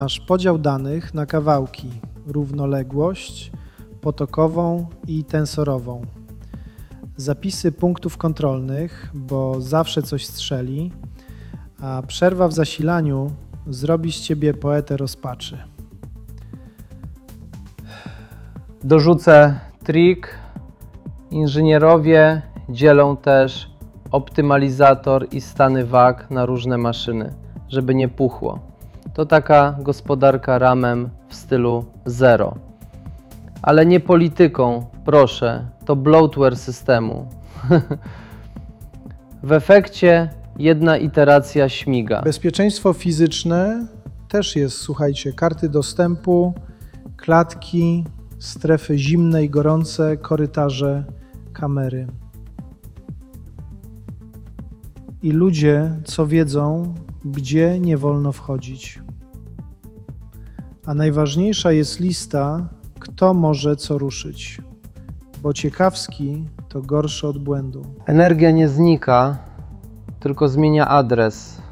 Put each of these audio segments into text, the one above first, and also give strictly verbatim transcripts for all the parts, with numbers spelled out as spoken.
Masz podział danych na kawałki, równoległość, potokową i tensorową. Zapisy punktów kontrolnych, bo zawsze coś strzeli, a przerwa w zasilaniu zrobi z ciebie poetę rozpaczy. Dorzucę trik. Inżynierowie dzielą też optymalizator i stany wag na różne maszyny, żeby nie puchło. To taka gospodarka ramem w stylu zero. Ale nie polityką, proszę, to bloatware systemu. W efekcie jedna iteracja śmiga. Bezpieczeństwo fizyczne też jest, słuchajcie, karty dostępu, klatki, strefy zimne i gorące, korytarze, kamery. I ludzie, co wiedzą, gdzie nie wolno wchodzić. A najważniejsza jest lista, kto może co ruszyć, bo ciekawski to gorszy od błędu. Energia nie znika, tylko zmienia adres.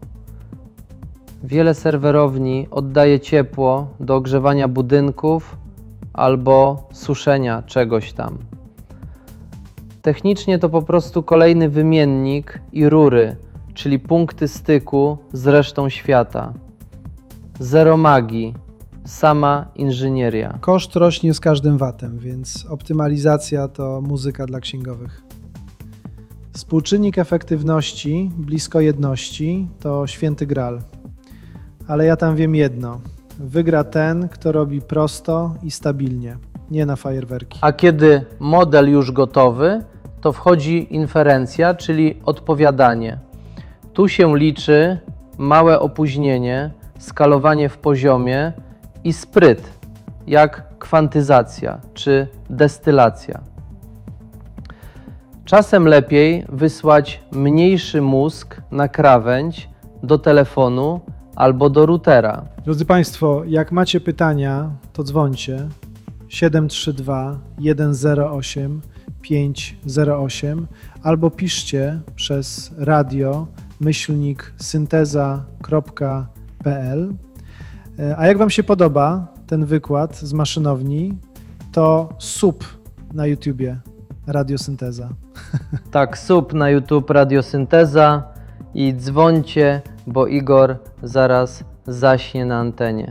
Wiele serwerowni oddaje ciepło do ogrzewania budynków albo suszenia czegoś tam. Technicznie to po prostu kolejny wymiennik i rury, czyli punkty styku z resztą świata. Zero magii, sama inżynieria. Koszt rośnie z każdym watem, więc optymalizacja to muzyka dla księgowych. Współczynnik efektywności blisko jedności to święty gral. Ale ja tam wiem jedno. Wygra ten, kto robi prosto i stabilnie, nie na fajerwerki. A kiedy model już gotowy, to wchodzi inferencja, czyli odpowiadanie. Tu się liczy małe opóźnienie, skalowanie w poziomie i spryt, jak kwantyzacja czy destylacja. Czasem lepiej wysłać mniejszy mózg na krawędź do telefonu albo do routera. Drodzy Państwo, jak macie pytania, to dzwońcie siedem trzy dwa jeden zero osiem pięć zero osiem albo piszcie przez radio myślnik synteza kropka p l. A jak Wam się podoba ten wykład z maszynowni, to sub na YouTubie Radiosynteza. Tak, sub na YouTube Radiosynteza i dzwońcie, bo Igor zaraz zaśnie na antenie.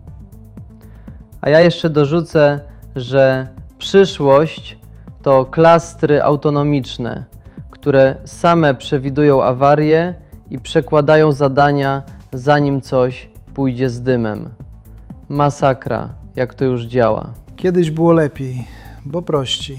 A ja jeszcze dorzucę, że przyszłość to klastry autonomiczne, które same przewidują awarie i przekładają zadania, zanim coś pójdzie z dymem. Masakra, jak to już działa. Kiedyś było lepiej, bo prościej.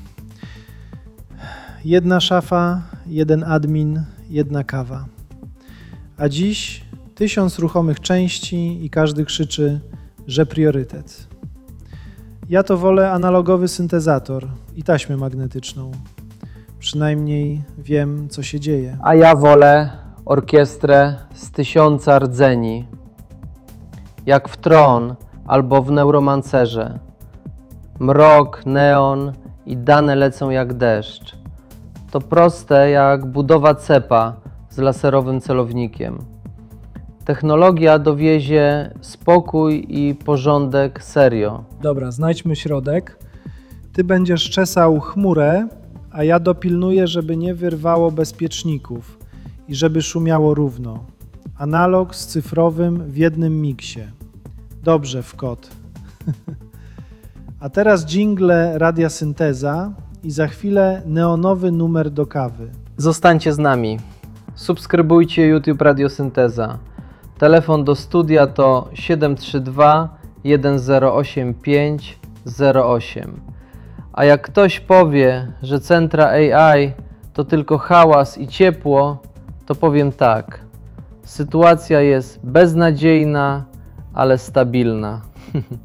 Jedna szafa, jeden admin, jedna kawa. A dziś tysiąc ruchomych części i każdy krzyczy, że priorytet. Ja to wolę analogowy syntezator i taśmę magnetyczną. Przynajmniej wiem, co się dzieje. A ja wolę orkiestrę z tysiąca rdzeni, jak w Tron albo w Neuromancerze. Mrok, neon i dane lecą jak deszcz. To proste jak budowa cepa z laserowym celownikiem. Technologia dowiezie spokój i porządek serio. Dobra, znajdźmy środek. Ty będziesz czesał chmurę, a ja dopilnuję, żeby nie wyrwało bezpieczników i żeby szumiało równo. Analog z cyfrowym w jednym miksie. Dobrze, w kot. A teraz dżingle Radia Synteza i za chwilę neonowy numer do kawy. Zostańcie z nami. Subskrybujcie YouTube Radiosynteza. Telefon do studia to siedem trzy dwa jeden zero osiem pięć zero osiem. A jak ktoś powie, że centra A I to tylko hałas i ciepło, to powiem tak. Sytuacja jest beznadziejna, ale stabilna.